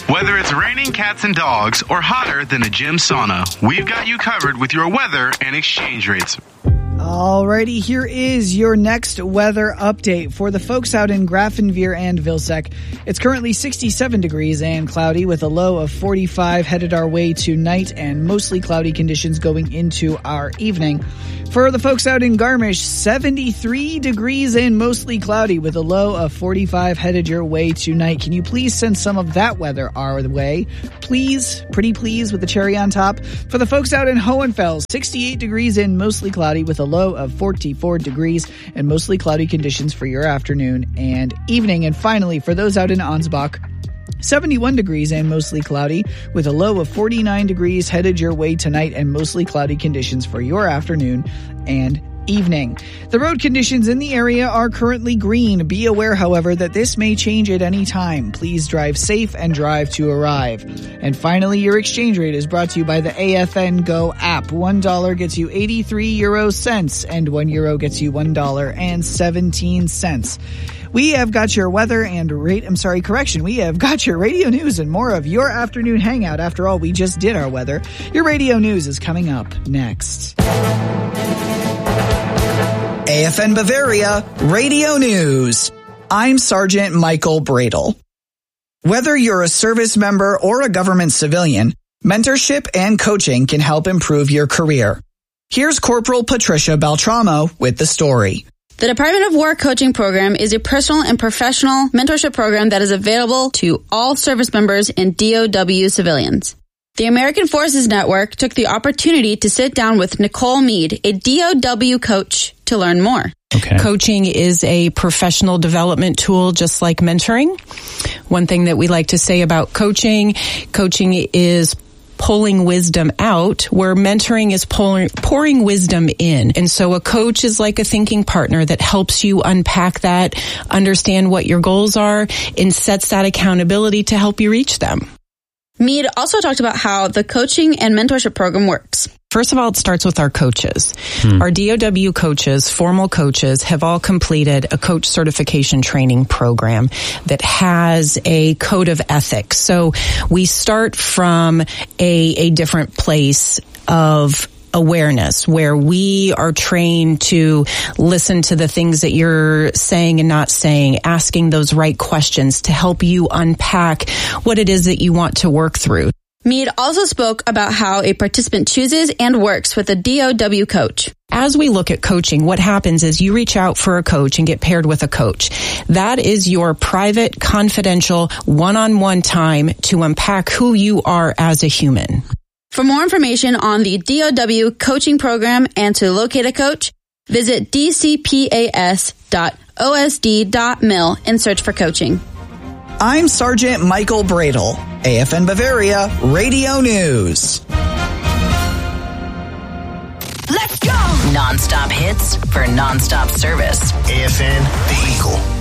Whether it's raining cats and dogs or hotter than a gym sauna, we've got you covered with your weather and exchange rates. Alrighty, here is your next weather update for the folks out in Grafenveer and Vilsek. It's currently 67 degrees and cloudy with a low of 45 headed our way tonight and mostly cloudy conditions going into our evening. For the folks out in Garmisch, 73 degrees and mostly cloudy with a low of 45 headed your way tonight. Can you please send some of that weather our way? Please, pretty please with the cherry on top. For the folks out in Hohenfels, 68 degrees and mostly cloudy with a low of 44 degrees and mostly cloudy conditions for your afternoon and evening. And finally, for those out in Ansbach, 71 degrees and mostly cloudy with a low of 49 degrees headed your way tonight and mostly cloudy conditions for your afternoon and evening. The road conditions in the area are currently green. Be aware, however, that this may change at any time. Please drive safe and drive to arrive. And finally, your exchange rate is brought to you by the AFN Go app. $1 gets you 83 euro cents and €1 gets you $1.17. We have got your weather and we have got your radio news and more of your afternoon hangout. After all, we just did our weather. Your radio news is coming up next. AFN Bavaria Radio News. I'm Sergeant Michael Bradle. Whether you're a service member or a government civilian, mentorship and coaching can help improve your career. Here's Corporal Patricia Beltramo with the story. The Department of War Coaching Program is a personal and professional mentorship program that is available to all service members and DOW civilians. The American Forces Network took the opportunity to sit down with Nicole Mead, a DOW coach, to learn more. Okay. Coaching is a professional development tool just like mentoring. One thing that we like to say about coaching is pulling wisdom out, where mentoring is pouring wisdom in. And so a coach is like a thinking partner that helps you unpack that, understand what your goals are, and sets that accountability to help you reach them. Mead also talked about how the coaching and mentorship program works. First of all, it starts with our coaches. Our DOW coaches, formal coaches, have all completed a coach certification training program that has a code of ethics. So we start from a different place of awareness, where we are trained to listen to the things that you're saying and not saying, asking those right questions to help you unpack what it is that you want to work through. Mead also spoke about how a participant chooses and works with a DOW coach. As we look at coaching, what happens is you reach out for a coach and get paired with a coach. That is your private, confidential, one-on-one time to unpack who you are as a human. For more information on the DOW coaching program and to locate a coach, visit dcpas.osd.mil and search for coaching. I'm Sergeant Michael Bradle, AFN Bavaria Radio News. Let's go! Non-stop hits for non-stop service. AFN, the Eagle.